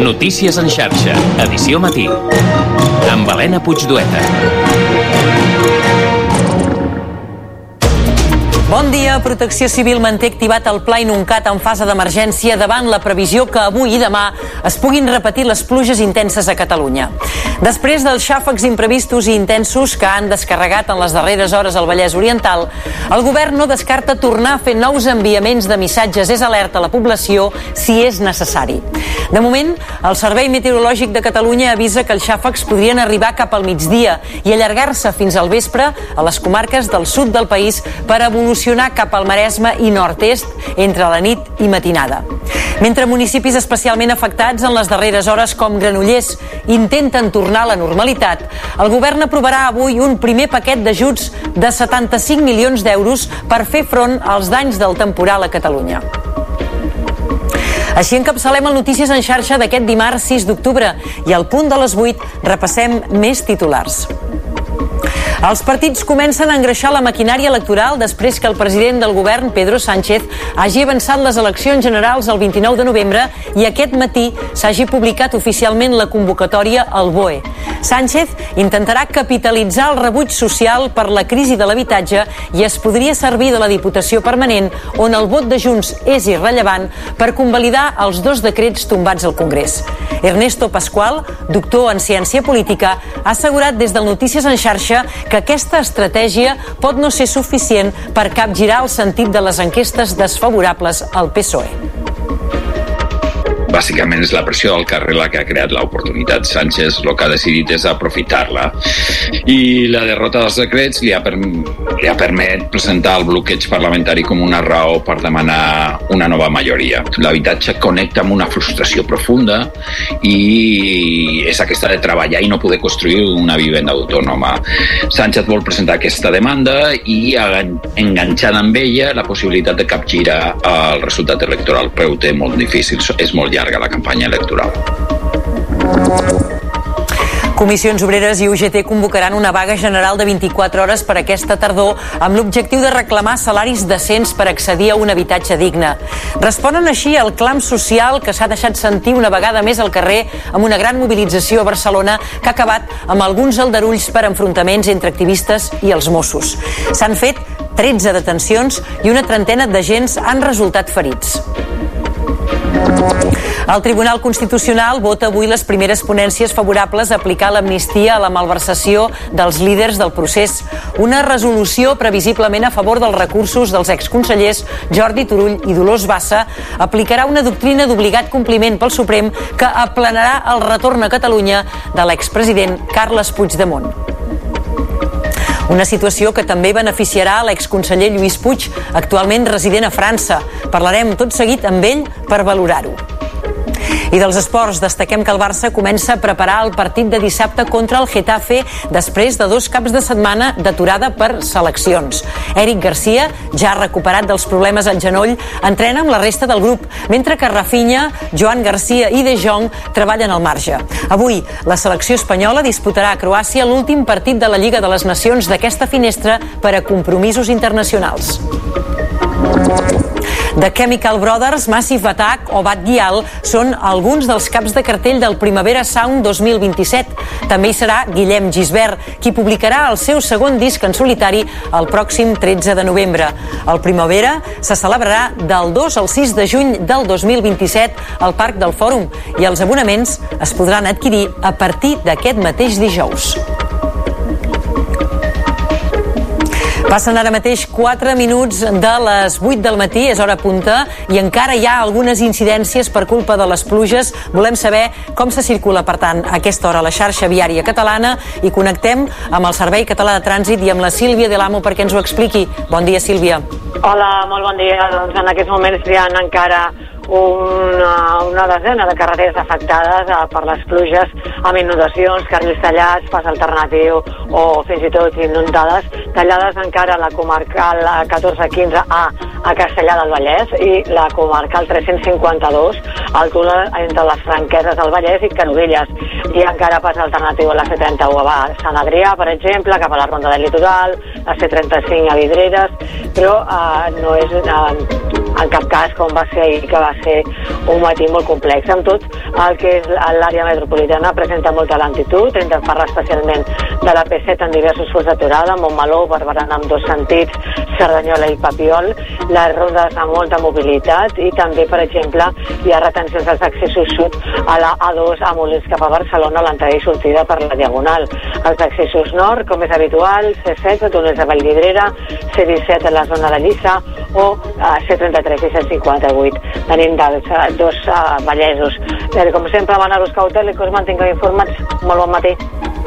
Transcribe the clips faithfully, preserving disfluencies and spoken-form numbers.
Notícies en xarxa, edició matí, amb Helena Puigdueta. Bon dia. Protecció Civil manté activat el Pla Inuncat en fase d'emergència davant la previsió que avui i demà es puguin repetir les pluges intenses a Catalunya. Després dels xàfecs imprevistos i intensos que han descarregat en les darreres hores al Vallès Oriental, el govern no descarta tornar a fer nous enviaments de missatges és alerta a la població si és necessari. De moment, el Servei Meteorològic de Catalunya avisa que els xàfecs podrien arribar cap al migdia i allargar-se fins al vespre a les comarques del sud del país per evolucionar cap al Maresme i nord-est entre la nit i matinada. Mentre municipis especialment afectats en les darreres hores com Granollers intenten tornar a la normalitat, el govern aprovarà avui un primer paquet d'ajuts de setanta-cinc milions d'euros per fer front als danys del temporal a Catalunya. Així encapçalem el Notícies en xarxa d'aquest dimarts sis d'octubre i al punt de les vuit repassem més titulars. Els partits comencen a engreixar la maquinària electoral després que el president del govern, Pedro Sánchez, hagi avançat les eleccions generals el vint-i-nou de novembre i aquest matí s'hagi publicat oficialment la convocatòria al B O E. Sánchez intentarà capitalitzar el rebuig social per la crisi de l'habitatge i es podria servir de la Diputació Permanent, on el vot de Junts és irrellevant, per convalidar els dos decrets tombats al Congrés. Ernesto Pascual, doctor en ciència política, ha assegurat des del Notícies en xarxa que aquesta estratègia pot no ser suficient per capgirar el sentit de les enquestes desfavorables al P S O E. Bàsicament és la pressió del carrer la que ha creat l'oportunitat. Sánchez el que ha decidit és aprofitar-la i la derrota dels decrets li ha, per, li ha permet presentar el bloqueig parlamentari com una raó per demanar una nova majoria. L'habitatge connecta amb una frustració profunda i és aquesta de treballar i no poder construir una vivenda autònoma. Sánchez vol presentar aquesta demanda i enganxant amb ella la possibilitat de capgirar el resultat electoral, però ho té molt difícil, és molt llarg a la campanya electoral. Comissions Obreres i U G T convocaran una vaga general de vint-i-quatre hores per aquesta tardor amb l'objectiu de reclamar salaris decents per accedir a un habitatge digne. Responen així al clam social que s'ha deixat sentir una vegada més al carrer amb una gran mobilització a Barcelona que ha acabat amb alguns aldarulls per enfrontaments entre activistes i els Mossos. S'han fet tretze detencions i una trentena d'agents han resultat ferits. El Tribunal Constitucional vota avui les primeres ponències favorables a aplicar l'amnistia a la malversació dels líders del procés. Una resolució previsiblement a favor dels recursos dels exconsellers Jordi Turull i Dolors Bassa aplicarà una doctrina d'obligat compliment pel Suprem que aplanarà el retorn a Catalunya de l'expresident Carles Puigdemont. Una situació que també beneficiarà l'exconseller Lluís Puig, actualment resident a França. Parlarem tot seguit amb ell per valorar-ho. I dels esports, destaquem que el Barça comença a preparar el partit de dissabte contra el Getafe després de dos caps de setmana d'aturada per seleccions. Eric Garcia, ja recuperat dels problemes al genoll, entrena amb la resta del grup, mentre que Rafinha, Joan Garcia i De Jong treballen al marge. Avui, la selecció espanyola disputarà a Croàcia l'últim partit de la Lliga de les Nacions d'aquesta finestra per a compromisos internacionals. The Chemical Brothers, Massive Attack o Bad Gyal són alguns dels caps de cartell del Primavera Sound dos mil vint-i-set. També hi serà Guillem Gisbert, qui publicarà el seu segon disc en solitari el pròxim tretze de novembre. El Primavera se celebrarà del dos al sis de juny del dos mil vint-i-set al Parc del Fòrum i els abonaments es podran adquirir a partir d'aquest mateix dijous. Passen ara mateix quatre minuts de les vuit del matí, és hora punta, i encara hi ha algunes incidències per culpa de les pluges. Volem saber com se circula, per tant, a aquesta hora a la xarxa viària catalana i connectem amb el Servei Català de Trànsit i amb la Sílvia de l'Amo perquè ens ho expliqui. Bon dia, Sílvia. Hola, molt bon dia. Doncs en aquests moments hi ha encara una, una desena de carreteres afectades eh, per les pluges, amb inundacions, carrils tallats, pas alternatiu o fins i tot inundades, tallades encara la comarcal catorze quinze A a Castellar del Vallès i la comarcal tres-cents cinquanta-dos al túnel entre les Franqueses del Vallès i Canovelles, i encara pas alternatiu a la C trenta-u a Sant Adrià, per exemple, cap a la Ronda del Litoral, la C trenta-cinc a Vidreres, però eh, no és... Eh, en cap cas com va ser ahir, que va ser un matí molt complex. Amb tot, el que és l'àrea metropolitana presenta molta lentitud, hem de parlar especialment de la P set en diversos punts d'aturada, Montmeló, Barberà amb dos sentits, Cerdanyola i Papiol, les rondes amb molta mobilitat i també, per exemple, hi ha retencions als accessos sud a la A dos a Molins cap a Barcelona, l'entrada i sortida per la Diagonal. Els accessos nord, com és habitual, C setze, túnels de Vallvidrera, C disset a la zona de Lliça o C trenta-tres i C cinquanta-vuit. Tenim dels dos uh, vallesos. Però, com sempre, manaros cautèlicos, mantingueu informats. Molt bon matí.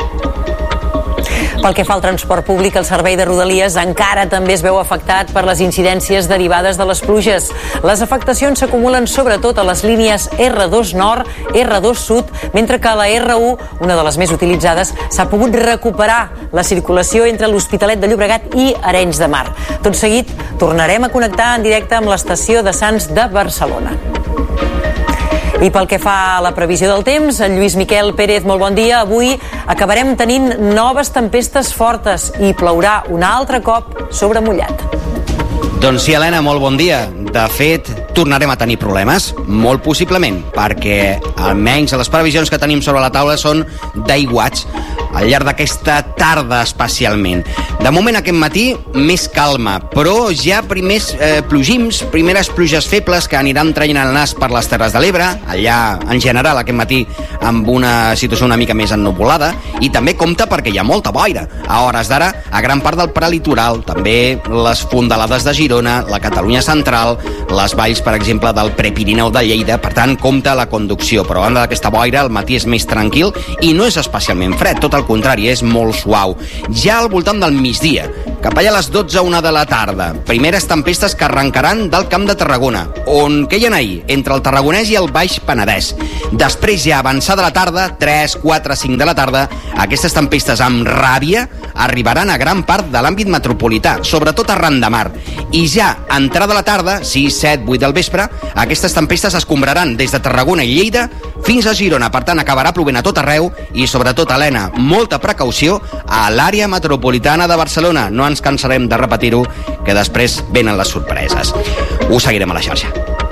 Pel que fa al transport públic, el servei de Rodalies encara també es veu afectat per les incidències derivades de les pluges. Les afectacions s'acumulen sobretot a les línies R dos Nord, R dos Sud, mentre que a la R u, una de les més utilitzades, s'ha pogut recuperar la circulació entre l'Hospitalet de Llobregat i Arenys de Mar. Tot seguit, tornarem a connectar en directe amb l'estació de Sants de Barcelona. I pel que fa a la previsió del temps, en Lluís Miquel Pérez, molt bon dia. Avui acabarem tenint noves tempestes fortes i plourà un altre cop sobre mullat. Doncs sí, Helena, molt bon dia. De fet, tornarem a tenir problemes, molt possiblement, perquè almenys les previsions que tenim sobre la taula són d'aiguats al llarg d'aquesta tarda especialment. De moment, aquest matí, més calma, però ja primers eh, plogims, primeres pluges febles que aniran traient el nas per les Terres de l'Ebre, allà en general aquest matí amb una situació una mica més ennuvolada, i també compta perquè hi ha molta boira. A hores d'ara, a gran part del prelitoral, també les fondalades de Girona, la Catalunya central, les valls, per exemple, del Prepirineu de Lleida. Per tant, compta la conducció, però a banda d'aquesta boira, el matí és més tranquil i no és especialment fred, tot el contrari, és molt suau. Ja al voltant del migdia, cap allà a les dotze a una de la tarda, primeres tempestes que arrencaran del Camp de Tarragona, on queien ahir, entre el Tarragonès i el Baix Penedès. Després, ja avançada la tarda, tres, quatre, cinc de la tarda, aquestes tempestes amb ràbia arribaran a gran part de l'àmbit metropolità, sobretot arran de mar. I ja, a entrada de la tarda, sis, set, vuit del vespre, aquestes tempestes es escombraran des de Tarragona i Lleida fins a Girona. Per tant, acabarà plovent a tot arreu i, sobretot, Helena, molta precaució a l'àrea metropolitana de Barcelona. No ens cansarem de repetir-ho, que després venen les sorpreses. Ho seguirem a la xarxa.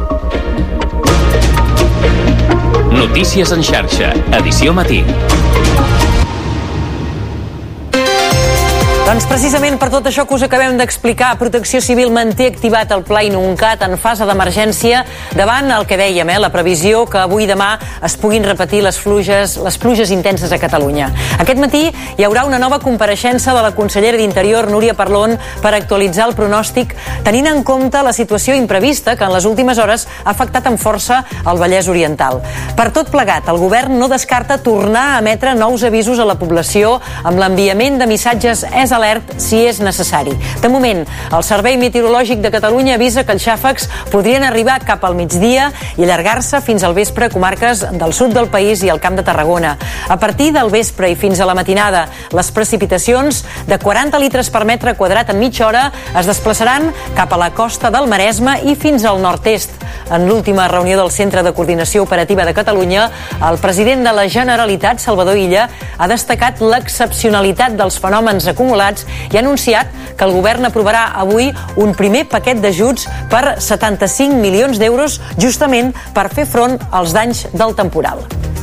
Notícies en xarxa, edició matí. Doncs precisament per tot això que us acabem d'explicar, Protecció Civil manté activat el Pla Inuncat en fase d'emergència davant el que dèiem, eh, la previsió que avui i demà es puguin repetir les pluges, les pluges intenses a Catalunya. Aquest matí hi haurà una nova compareixença de la consellera d'Interior, Núria Parlon, per actualitzar el pronòstic, tenint en compte la situació imprevista que en les últimes hores ha afectat amb força el Vallès Oriental. Per tot plegat, el govern no descarta tornar a emetre nous avisos a la població amb l'enviament de missatges S alert si és necessari. De moment, el Servei Meteorològic de Catalunya avisa que els xàfecs podrien arribar cap al migdia i allargar-se fins al vespre a comarques del sud del país i al Camp de Tarragona. A partir del vespre i fins a la matinada, les precipitacions de quaranta litres per metre quadrat en mitja hora es desplaçaran cap a la costa del Maresme i fins al nord-est. En l'última reunió del Centre de Coordinació Operativa de Catalunya, el president de la Generalitat, Salvador Illa, ha destacat l'excepcionalitat dels fenòmens acumulats i ha anunciat que el govern aprovarà avui un primer paquet d'ajuts per setanta-cinc milions d'euros justament per fer front als danys del temporal.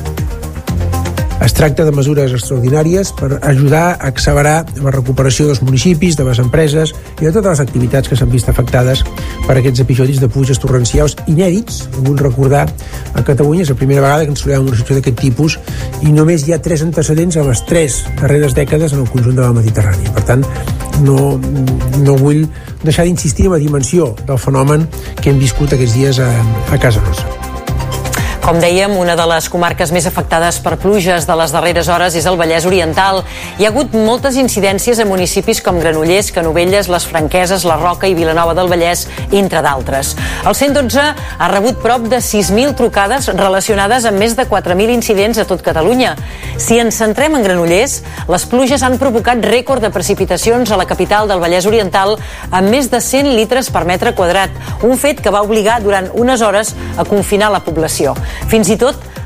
Es tracta de mesures extraordinàries per ajudar a accelerar la recuperació dels municipis, de les empreses i de totes les activitats que s'han vist afectades per aquests episodis de pluges torrencials inèdits. Vull recordar, a Catalunya és la primera vegada que ens trobem en una situació d'aquest tipus i només hi ha tres antecedents a les tres darreres dècades en el conjunt de la Mediterrània. Per tant, no, no vull deixar d'insistir en la dimensió del fenomen que hem viscut aquests dies a, a casa nostra. Com dèiem, una de les comarques més afectades per pluges de les darreres hores és el Vallès Oriental. Hi ha hagut moltes incidències a municipis com Granollers, Canovelles, Les Franqueses, La Roca i Vilanova del Vallès, entre d'altres. El cent dotze ha rebut prop de sis mil trucades relacionades amb més de quatre mil incidents a tot Catalunya. Si ens centrem en Granollers, les pluges han provocat rècord de precipitacions a la capital del Vallès Oriental amb més de cent litres per metre quadrat, un fet que va obligar durant unes hores a confinar la població. Fins i tot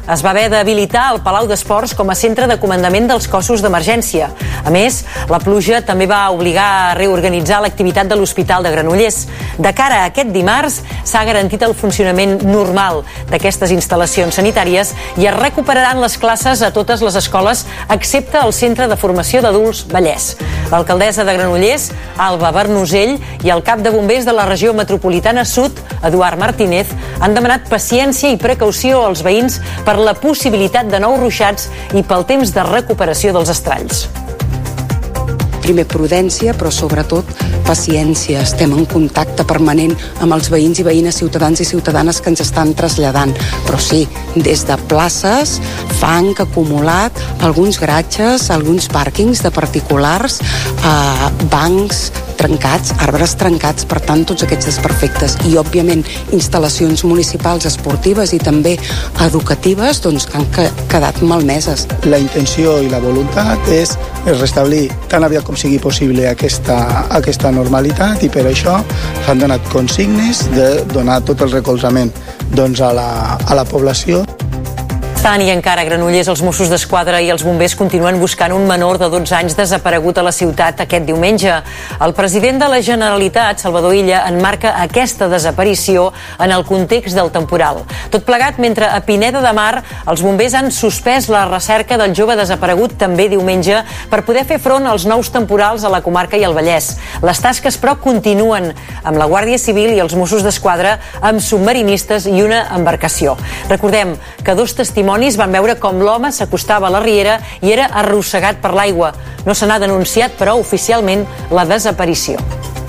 es va haver d'habilitar el Palau d'Esports com a centre de comandament dels cossos d'emergència. A més, la pluja també va obligar a reorganitzar l'activitat de l'Hospital de Granollers. De cara a aquest dimarts, s'ha garantit el funcionament normal d'aquestes instal·lacions sanitàries i es recuperaran les classes a totes les escoles, excepte el Centre de Formació d'Adults Vallès. L'alcaldessa de Granollers, Alba Bernusell, i el cap de bombers de la regió metropolitana sud, Eduard Martínez, han demanat paciència i precaució als veïns per la possibilitat de nous ruixats i pel temps de recuperació dels estralls. Primer prudència, però sobretot paciència. Estem en contacte permanent amb els veïns i veïnes, ciutadans i ciutadanes que ens estan traslladant. Però sí, des de places, fang acumulat, alguns garatges, alguns pàrquings de particulars, eh, bancs trencats, arbres trencats, per tant, tots aquests desperfectes. I, òbviament, instal·lacions municipals, esportives i també educatives, doncs, que han quedat malmeses. La intenció i la voluntat és restablir tan aviat com sigui possible aquesta, aquesta normalitat, i per això s'han donat consignes de donar tot el recolzament doncs, a, la, a la població. I encara a Granollers, els Mossos d'Esquadra i els bombers continuen buscant un menor de dotze anys desaparegut a la ciutat aquest diumenge. El president de la Generalitat, Salvador Illa, enmarca aquesta desaparició en el context del temporal. Tot plegat mentre a Pineda de Mar els bombers han suspès la recerca del jove desaparegut també diumenge per poder fer front als nous temporals a la comarca i al Vallès. Les tasques, però, continuen amb la Guàrdia Civil i els Mossos d'Esquadra amb submarinistes i una embarcació. Recordem que dos testimonis van veure com l'home s'acostava a la riera i era arrossegat per l'aigua. No se n'ha denunciat, però, oficialment la desaparició.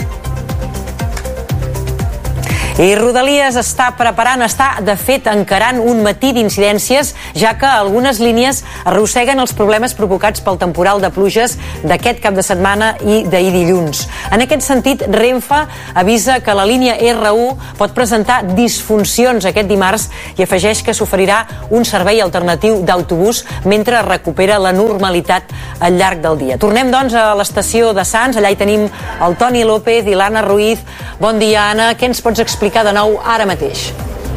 I Rodalies està preparant, està, de fet, encarant un matí d'incidències, ja que algunes línies arrosseguen els problemes provocats pel temporal de pluges d'aquest cap de setmana i d'ahir dilluns. En aquest sentit, Renfe avisa que la línia erre u pot presentar disfuncions aquest dimarts i afegeix que s'oferirà un servei alternatiu d'autobús mentre es recupera la normalitat al llarg del dia. Tornem, doncs, a l'estació de Sants. Allà hi tenim el Toni López i l'Anna Ruiz. Bon dia, Anna. Què ens pots explicar de nou ara mateix?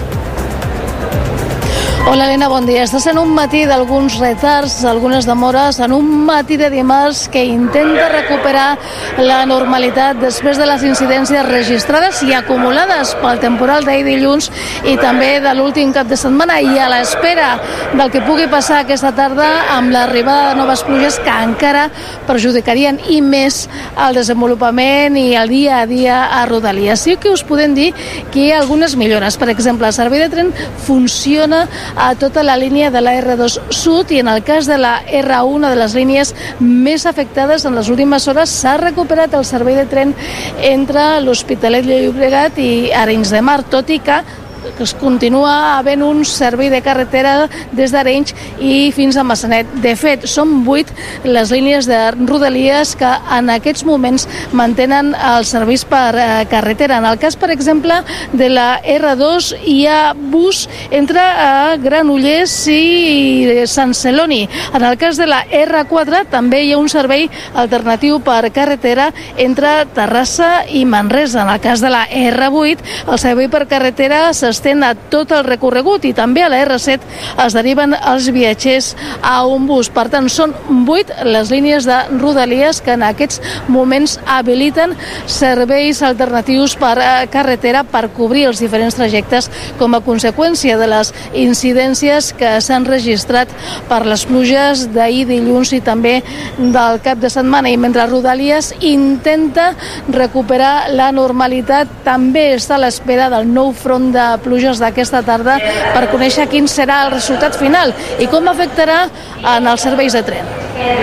Hola, Helena, bon dia. Estàs en un matí d'alguns retards, algunes demores, en un matí de dimarts que intenta recuperar la normalitat després de les incidències registrades i acumulades pel temporal d'ahir dilluns i també de l'últim cap de setmana, i a l'espera del que pugui passar aquesta tarda amb l'arribada de noves pluges que encara perjudicarien i més el desenvolupament i el dia a dia a Rodalies. Sí que us podem dir que hi ha algunes millores. Per exemple, el servei de tren funciona a tota la línia de la erre dos Sud i en el cas de la erre u, una de les línies més afectades en les últimes hores, s'ha recuperat el servei de tren entre l'Hospitalet de Llobregat i Arenys de Mar, tot i que es continua havent un servei de carretera des d'Arenys i fins a Massanet. De fet, són vuit les línies de Rodalies que en aquests moments mantenen els serveis per eh, carretera. En el cas, per exemple, de la erre dos hi ha bus entre eh, Granollers i Sant Celoni. En el cas de la erre quatre també hi ha un servei alternatiu per carretera entre Terrassa i Manresa. En el cas de la erre vuit, el servei per carretera s'estén a tot el recorregut i també a la erre set es deriven els viatgers a un bus. Per tant, són vuit les línies de Rodalies que en aquests moments habiliten serveis alternatius per carretera per cobrir els diferents trajectes com a conseqüència de les incidències que s'han registrat per les pluges d'ahir dilluns i també del cap de setmana. I mentre Rodalies intenta recuperar la normalitat, també està a l'espera del nou front de pluges d'aquesta tarda per conèixer quin serà el resultat final i com afectarà en els serveis de tren.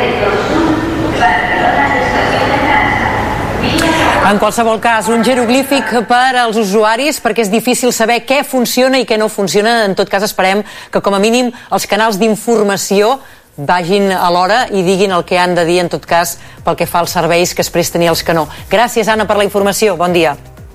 En qualsevol cas, un jeroglífic per als usuaris perquè és difícil saber què funciona i què no funciona. En tot cas, esperem que com a mínim els canals d'informació vagin a l'hora i diguin el que han de dir, en tot cas, pel que fa als serveis que es presten i els que no. Gràcies, Anna, per la informació. Bon dia.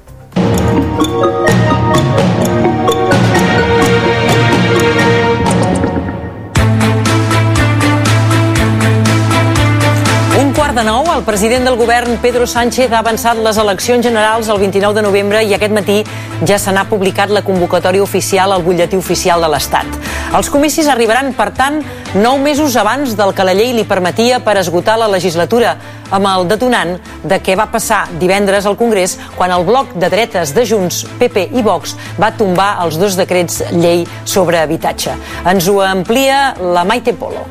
De nou, el president del govern, Pedro Sánchez, ha avançat les eleccions generals el vint-i-nou de novembre i aquest matí ja se n'ha publicat la convocatòria oficial al butlletí oficial de l'Estat. Els comicis arribaran, per tant, nou mesos abans del que la llei li permetia per esgotar la legislatura, amb el detonant de què va passar divendres al Congrés quan el bloc de dretes de Junts, P P i Vox va tombar els dos decrets llei sobre habitatge. Ens ho amplia la Maite Polo.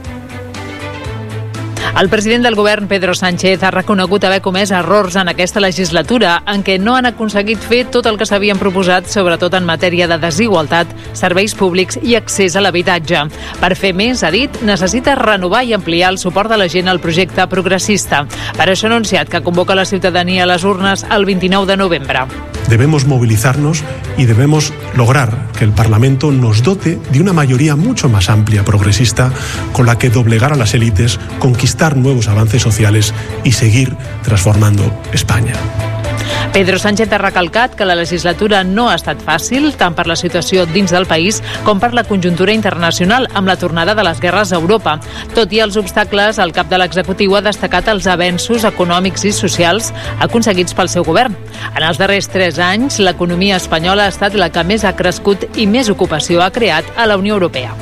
El president del govern, Pedro Sánchez, ha reconegut haver comès errors en aquesta legislatura en què no han aconseguit fer tot el que s'havien proposat, sobretot en matèria de desigualtat, serveis públics i accés a l'habitatge. Per fer més, ha dit, necessita renovar i ampliar el suport de la gent al projecte progressista. Per això ha anunciat que convoca la ciutadania a les urnes el vint-i-nou de novembre. Debemos movilizarnos y debemos lograr que el Parlamento nos dote de una mayoría mucho más amplia, progresista, con la que doblegar a las élites, conquistar nuevos avances sociales y seguir transformando España. Pedro Sánchez ha recalcat que la legislatura no ha estat fàcil, tant per la situació dins del país com per la conjuntura internacional, amb la tornada de les guerres a Europa. Tot i els obstacles, el cap de l'executiu ha destacat els avenços econòmics i socials aconseguits pel seu govern. En els darrers tres anys, l'economia espanyola ha estat la que més ha crescut i més ocupació ha creat a la Unió Europea.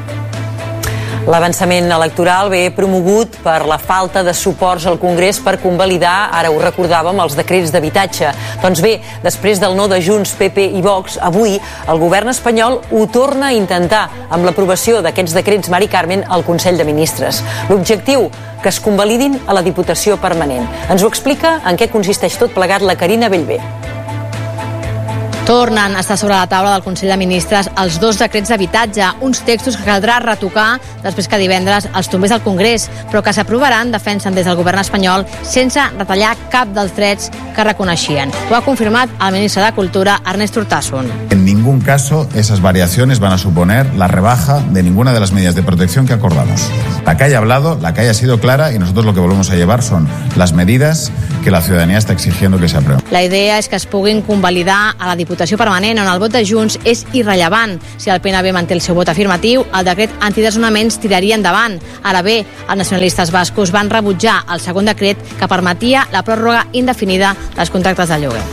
L'avançament electoral ve promogut per la falta de suports al Congrés per convalidar, ara ho recordàvem, els decrets d'habitatge. Doncs bé, després del no de Junts, P P i Vox, avui el govern espanyol ho torna a intentar amb l'aprovació d'aquests decrets, Mari Carmen, al Consell de Ministres. L'objectiu, que es convalidin a la Diputació Permanent. Ens ho explica en què consisteix tot plegat la Carina Bellver. Tornen a estar sobre la taula del Consell de Ministres els dos decrets d'habitatge, uns textos que caldrà retocar després que divendres els tombés al Congrés, però que s'aprovaran, defensen des del govern espanyol, sense retallar cap dels drets que reconeixien. Ho ha confirmat el ministre de Cultura, Ernest Urtasun. En ningún caso esas variaciones van a suponer la rebaja de ninguna de las medidas de protección que acordamos. La que haya hablado, la que haya sido clara, y nosotros lo que volvemos a llevar son las medidas que la ciudadanía está exigiendo que se aprueben. La idea és que es puguin convalidar a la Diputació Permanent, on el vot de Junts és irrellevant. Si el P N B manté el seu vot afirmatiu, el decret antidesnonaments tiraria endavant. Ara bé, els nacionalistes bascos van rebutjar el segon decret que permetia la pròrroga indefinida dels contractes de lloguer.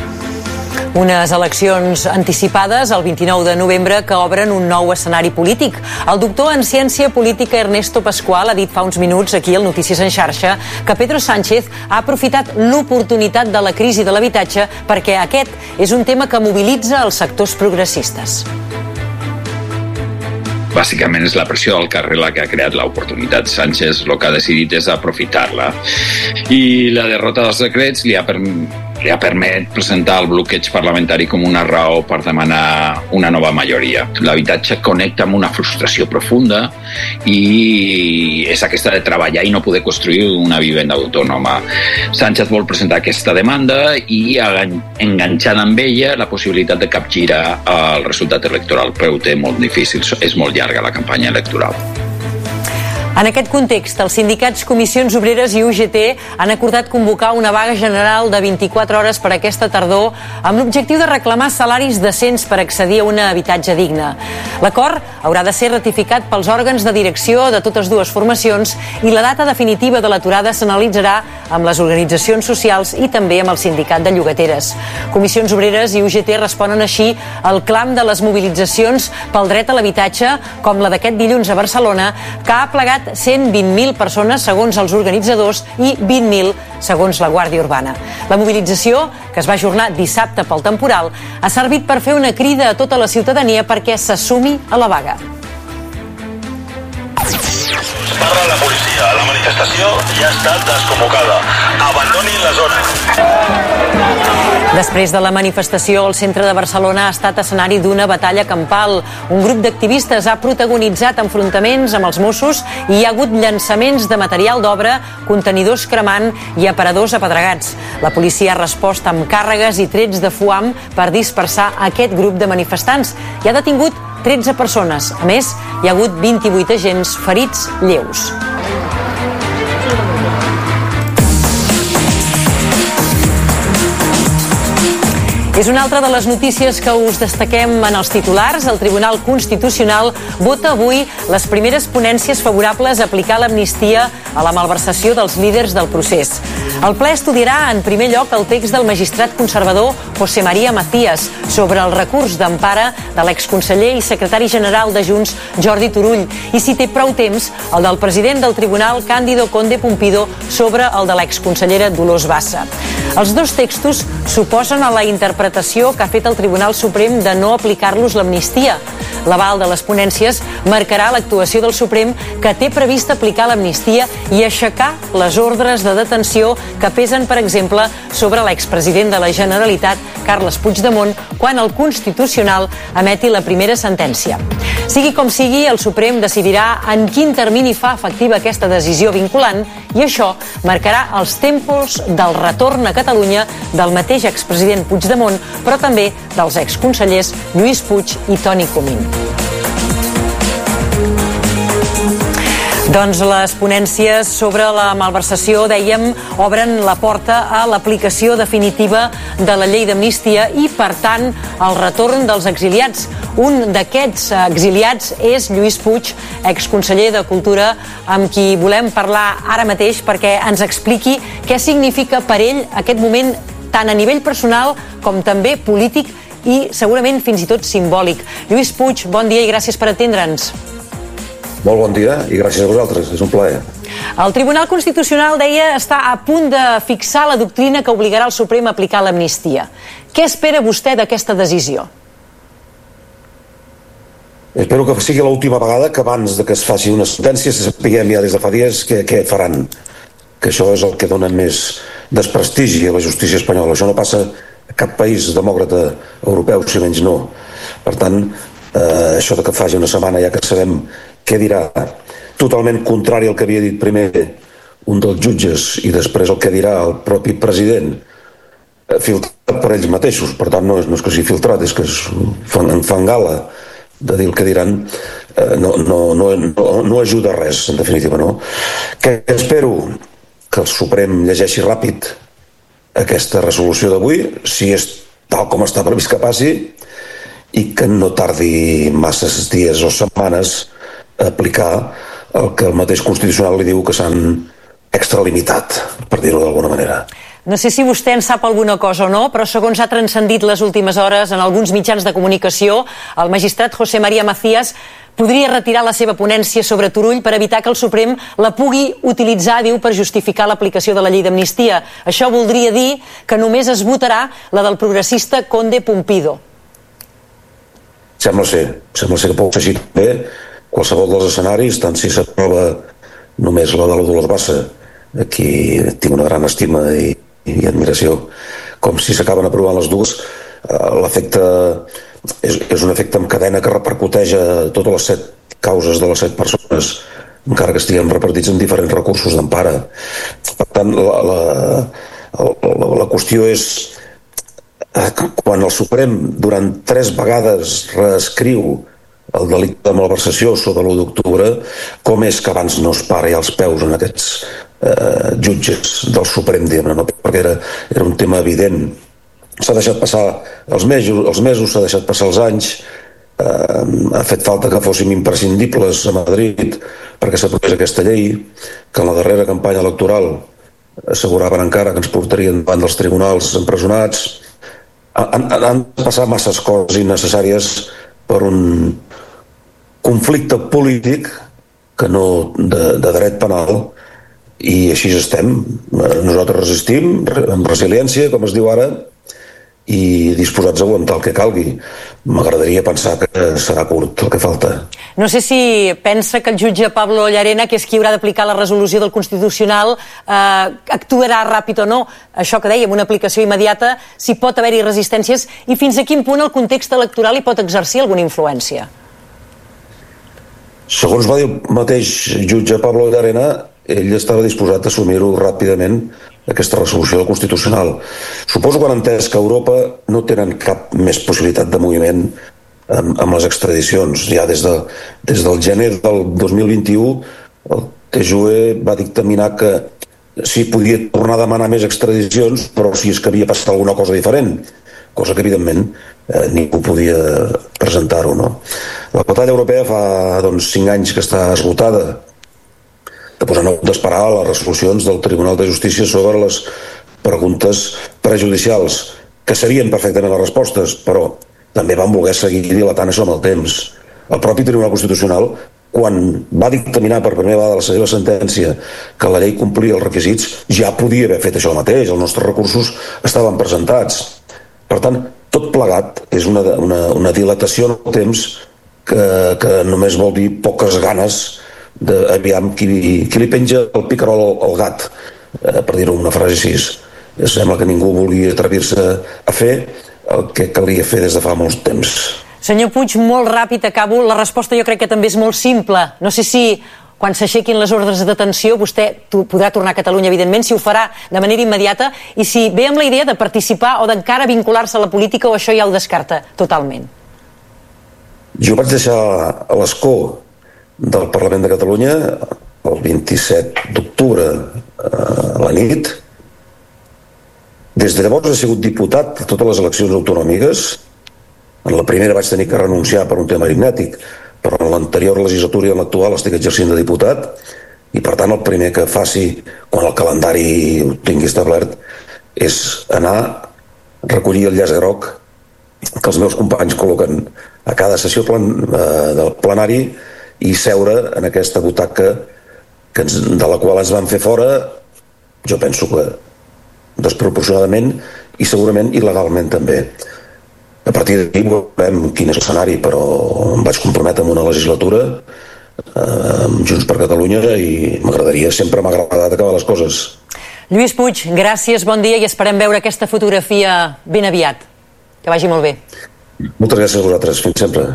Unes eleccions anticipades el vint-i-nou de novembre que obren un nou escenari polític. El doctor en ciència política Ernesto Pascual ha dit fa uns minuts aquí al Notícies en xarxa que Pedro Sánchez ha aprofitat l'oportunitat de la crisi de l'habitatge perquè aquest és un tema que mobilitza els sectors progressistes. Bàsicament és la pressió del carrer la que ha creat l'oportunitat. Sánchez el que ha decidit és aprofitar-la. I la derrota dels decrets li ha permès li ha permet presentar el bloqueig parlamentari com una raó per demanar una nova majoria. L'habitatge connecta amb una frustració profunda i és aquesta de treballar i no poder construir una vivenda autònoma. Sánchez vol presentar aquesta demanda i enganxant amb ella la possibilitat de capgirar el resultat electoral, però ho té molt difícil, és molt llarga la campanya electoral. En aquest context, els sindicats Comissions Obreres i U G T han acordat convocar una vaga general de vint-i-quatre hores per aquesta tardor amb l'objectiu de reclamar salaris decents per accedir a un habitatge digne. L'acord haurà de ser ratificat pels òrgans de direcció de totes dues formacions i la data definitiva de l'aturada s'analitzarà amb les organitzacions socials i també amb el sindicat de llogateres. Comissions Obreres i U G T responen així al clam de les mobilitzacions pel dret a l'habitatge, com la d'aquest dilluns a Barcelona, que ha plegat cent vint mil persones segons els organitzadors i vint mil segons la Guàrdia Urbana. La mobilització, que es va ajornar dissabte pel temporal, ha servit per fer una crida a tota la ciutadania perquè se sumi a la vaga. Parla la policia, la manifestació ja ha estat desconvocada. Abandonin la zona. Després de la manifestació, el centre de Barcelona ha estat escenari d'una batalla campal. Un grup d'activistes ha protagonitzat enfrontaments amb els Mossos i hi ha hagut llançaments de material d'obra, contenidors cremant i aparadors apedregats. La policia ha respost amb càrregues i trets de foam per dispersar aquest grup de manifestants i ha detingut tretze persones. A més, hi ha hagut vint-i-vuit agents ferits lleus. És una altra de les notícies que us destaquem en els titulars. El Tribunal Constitucional vota avui les primeres ponències favorables a aplicar l'amnistia a la malversació dels líders del procés. El ple estudiarà en primer lloc el text del magistrat conservador José María Macías sobre el recurs d'empara de l'exconseller i secretari general de Junts Jordi Turull i, si té prou temps, el del president del Tribunal Cándido Conde Pumpido sobre el de l'exconsellera Dolors Bassa. Els dos textos suposen a la interpretació que ha fet el Tribunal Suprem de no aplicar-los l'amnistia. L'aval de les ponències marcarà l'actuació del Suprem, que té previst aplicar l'amnistia i aixecar les ordres de detenció que pesen, per exemple, sobre l'expresident de la Generalitat, Carles Puigdemont, quan el Constitucional emeti la primera sentència. Sigui com sigui, el Suprem decidirà en quin termini fa efectiva aquesta decisió vinculant i això marcarà els tempos del retorn a Catalunya del mateix expresident Puigdemont, però també dels exconsellers Lluís Puig i Toni Comín. Doncs les ponències sobre la malversació, dèiem, obren la porta a l'aplicació definitiva de la llei d'amnistia i, per tant, al retorn dels exiliats. Un d'aquests exiliats és Lluís Puig, exconseller de Cultura, amb qui volem parlar ara mateix perquè ens expliqui què significa per ell aquest moment tant a nivell personal com també polític i segurament fins i tot simbòlic. Lluís Puig, bon dia i gràcies per atendre'ns. Molt bon dia i gràcies a vosaltres, és un plaer. El Tribunal Constitucional, deia, està a punt de fixar la doctrina que obligarà el Suprem a aplicar l'amnistia. Què espera vostè d'aquesta decisió? Espero que sigui l'última vegada que abans de que es faci una sentència se sapiguem ja des de fa dies què, què faran. Que això és el que dona més desprestigi a la justícia espanyola. Això no passa a cap país demòcrata europeu, si menys no. Per tant, eh, això de que faci una setmana ja que sabem què dirà, totalment contrari al que havia dit primer un dels jutges i després el que dirà el propi president, filtrat per ells mateixos. Per tant, no és, no és que sigui filtrat, és que es fan, en fan gala de dir el que diran, eh, no, no, no, no, no ajuda a res, en definitiva, no? Que espero que el Suprem llegeixi ràpid aquesta resolució d'avui, si és tal com està previst que passi, i que no tardi masses dies o setmanes a aplicar el que el mateix Constitucional li diu que s'han extralimitat, per dir-ho d'alguna manera. No sé si vostè en sap alguna cosa o no, però segons ha transcendit les últimes hores en alguns mitjans de comunicació, el magistrat José María Macías podria retirar la seva ponència sobre Turull per evitar que el Suprem la pugui utilitzar, diu, per justificar l'aplicació de la llei d'amnistia. Això voldria dir que només es votarà la del progressista Conde Pumpido. Sembla ser, sembla ser que pot ser així també. Qualsevol dels escenaris, tant si s'aprova només la de la Dolors Bassa, a qui tinc una gran estima i, i admiració, com si s'acaben aprovant les dues, l'efecte és, és un efecte en cadena que repercuteix a totes les set causes de les set persones, encara que estiguem repartits en diferents recursos d'empara. Per tant, la, la, la, la qüestió és quan el Suprem durant tres vegades reescriu el delicte de malversació sobre l'u d'octubre, com és que abans no es para ja els peus en aquests eh, jutges del Suprem, diguem-ne, no? Perquè era, era un tema evident. S'ha deixat passar els mesos, els mesos s'ha deixat passar els anys, eh, ha fet falta que fóssim imprescindibles a Madrid perquè s'aprovés aquesta llei, que en la darrera campanya electoral asseguraven encara que ens portarien davant dels tribunals empresonats. Han, han passat masses coses innecessàries per un conflicte polític que no de, de dret penal, i així estem. Nosaltres resistim amb resiliència, com es diu ara, i disposats a aguantar el que calgui. M'agradaria pensar que serà curt el que falta. No sé si pensa que el jutge Pablo Llarena, que és qui haurà d'aplicar la resolució del Constitucional, eh, actuarà ràpid o no. Això que dèiem, una aplicació immediata, si pot haver-hi resistències, i fins a quin punt el context electoral hi pot exercir alguna influència? Segons va dir el mateix jutge Pablo Llarena, ell estava disposat a assumir-ho ràpidament, aquesta resolució del Constitucional. Suposo que han entès que a Europa no tenen cap més possibilitat de moviment amb, amb les extradicions. Ja des, de, des del gener del dos mil vint-i-u el T J U E va dictaminar que sí, podia tornar a demanar més extradicions, però si és que havia passat alguna cosa diferent. cosa que evidentment eh, ningú podia presentar-ho, no? La batalla europea fa doncs, cinc anys que està esgotada, de posar no d'esperar les resolucions del Tribunal de Justícia sobre les preguntes prejudicials, que serien perfectament les respostes, però també van voler seguir dilatant això amb el temps. El propi Tribunal Constitucional, quan va dictaminar per primera vegada la seva sentència que la llei complia els requisits, ja podia haver fet això mateix, els nostres recursos estaven presentats. Per tant, tot plegat és una, una, una dilatació en el temps que, que només vol dir poques ganes d'aviam qui, qui li penja el picarol al, al gat, eh, per dir-ho una frase així. Sembla que ningú vulgui atrevir-se a fer el que calia fer des de fa molts temps. Senyor Puig, molt ràpid, acabo. La resposta jo crec que també és molt simple. No sé si quan s'aixequin les ordres de detenció vostè podrà tornar a Catalunya, evidentment, si ho farà de manera immediata, i si ve amb la idea de participar o d'encara vincular-se a la política, o això ja ho descarta totalment. Jo vaig deixar a l'escó del Parlament de Catalunya el vint-i-set d'octubre a la nit. Des de llavors he sigut diputat a totes les eleccions autonòmiques. En la primera vaig tenir que renunciar per un tema aritmètic, però en l'anterior legislatura i en l'actual estic exercint de diputat, i per tant el primer que faci quan el calendari ho tingui establert és anar a recollir el llaç groc que els meus companys col·loquen a cada sessió plan, eh, del plenari i seure en aquesta butaca que ens, de la qual ens van fer fora, jo penso que desproporcionadament i segurament il·legalment també. A partir d'aquí veurem quin és l'escenari, però em vaig comprometre amb una legislatura eh, amb Junts per Catalunya i m'agradaria, sempre m'ha agradat acabar les coses. Lluís Puig, gràcies, bon dia, i esperem veure aquesta fotografia ben aviat. Que vagi molt bé. Moltes gràcies a vosaltres, fins sempre.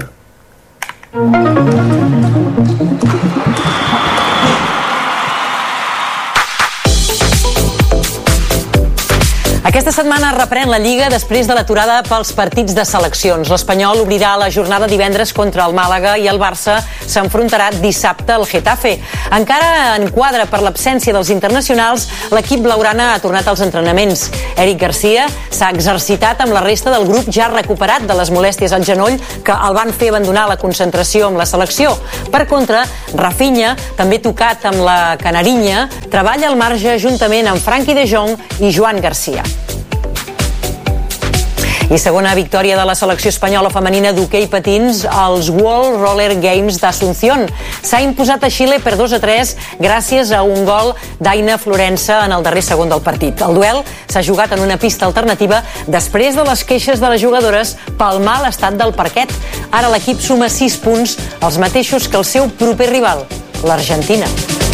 Aquesta setmana reprèn la Lliga després de l'aturada pels partits de seleccions. L'Espanyol obrirà la jornada divendres contra el Màlaga i el Barça s'enfrontarà dissabte al Getafe. Encara en quadre per l'absència dels internacionals, l'equip blaugrana ha tornat als entrenaments. Eric Garcia s'ha exercitat amb la resta del grup ja recuperat de les molèsties al genoll que el van fer abandonar la concentració amb la selecció. Per contra, Rafinha, també tocat amb la canarinya, treballa al marge juntament amb Frenkie de Jong i Joan Garcia. I segona victòria de la selecció espanyola femenina d'hoquei patins als World Roller Games d'Asunción. S'ha imposat a Xile per dos a tres gràcies a un gol d'Aina Florença en el darrer segon del partit. El duel s'ha jugat en una pista alternativa després de les queixes de les jugadores pel mal estat del parquet. Ara l'equip suma sis punts, els mateixos que el seu proper rival, l'Argentina.